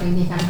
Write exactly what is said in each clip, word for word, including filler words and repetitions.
ini kan.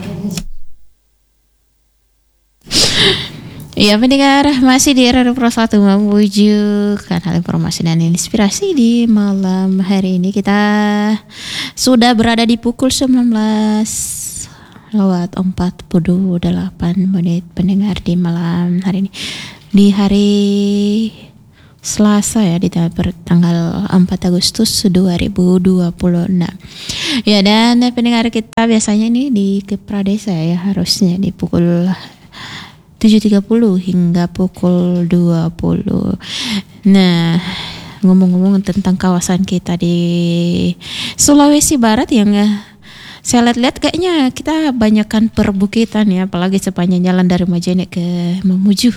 Ya pendengar, masih di Radio Pro satu menuju kanal informasi dan inspirasi. Di malam hari ini kita sudah berada di pukul sembilan belas lewat empat puluh delapan menit pendengar di malam hari ini. Di hari Selasa ya, di tanggal empat Agustus dua ribu dua puluh enam. Ya, dan pendengar kita biasanya ini di Kepradesa ya, harusnya di pukul tujuh tiga puluh hingga pukul dua puluh. Nah, ngomong-ngomong tentang kawasan kita di Sulawesi Barat yang saya lihat-lihat kayaknya kita banyakkan perbukitan ya, apalagi sepanjang jalan dari Majene ke Mamuju.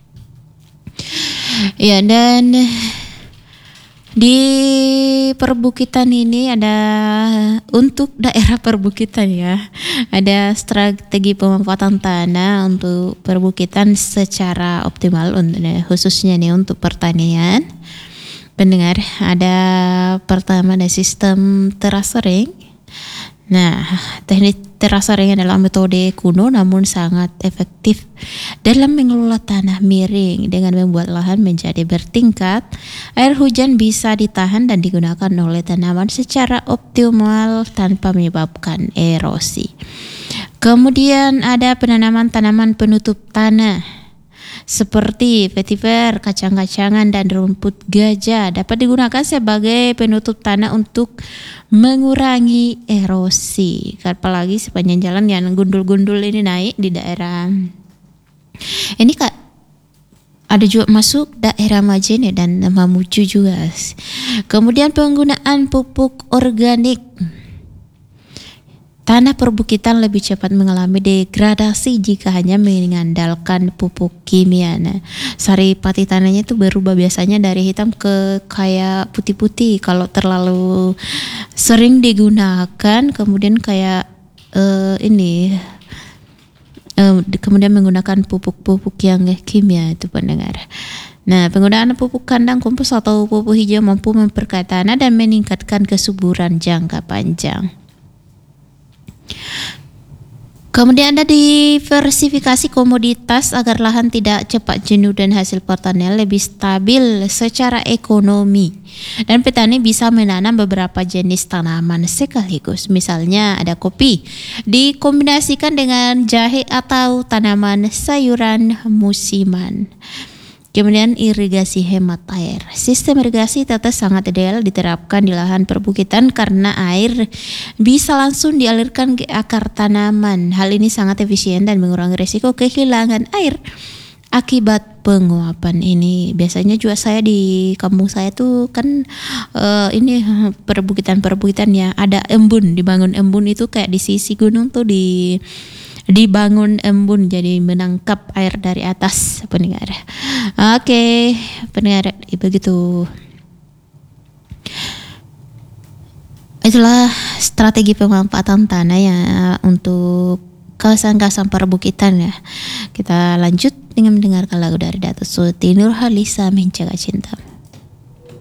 Ya, dan di perbukitan ini ada, untuk daerah perbukitan ya, ada strategi pemanfaatan tanah untuk perbukitan secara optimal, khususnya nih untuk pertanian. Pendengar, ada pertama ada sistem terasering. Nah, teknik terasering adalah metode kuno namun sangat efektif dalam mengelola tanah miring dengan membuat lahan menjadi bertingkat. Air hujan bisa ditahan dan digunakan oleh tanaman secara optimal tanpa menyebabkan erosi. Kemudian ada penanaman tanaman penutup tanah seperti vetiver, kacang-kacangan, dan rumput gajah dapat digunakan sebagai penutup tanah untuk mengurangi erosi. Apalagi sepanjang jalan yang gundul-gundul ini naik di daerah ini kak, ada juga masuk daerah Majene dan Mamuju juga. Kemudian penggunaan pupuk organik. Tanah perbukitan lebih cepat mengalami degradasi jika hanya mengandalkan pupuk kimia. Nah, sari pati tanahnya itu berubah biasanya dari hitam ke kayak putih-putih kalau terlalu sering digunakan. Kemudian kayak uh, ini uh, kemudian menggunakan pupuk-pupuk yang kimia itu pendengar. Nah, penggunaan pupuk kandang, kompos atau pupuk hijau mampu memperkaya tanah dan meningkatkan kesuburan jangka panjang. Kemudian ada diversifikasi komoditas agar lahan tidak cepat jenuh dan hasil pertanian lebih stabil secara ekonomi. Dan petani bisa menanam beberapa jenis tanaman sekaligus. Misalnya ada kopi, dikombinasikan dengan jahe atau tanaman sayuran musiman. Kemudian irigasi hemat air. Sistem irigasi tetap sangat ideal diterapkan di lahan perbukitan karena air bisa langsung dialirkan ke akar tanaman. Hal ini sangat efisien dan mengurangi risiko kehilangan air akibat penguapan ini. Biasanya juga saya di kampung saya tuh kan uh, ini perbukitan-perbukitan ya, ada embun, dibangun embun itu kayak di sisi gunung tuh di dibangun embun jadi menangkap air dari atas pendengar. Oke, pendengar, begitu. Itulah strategi pemanfaatan tanah ya untuk kawasan-kawasan perbukitan ya. Kita lanjut dengan mendengarkan lagu dari Datuk Suti Nurhalisa, Menjaga Cinta.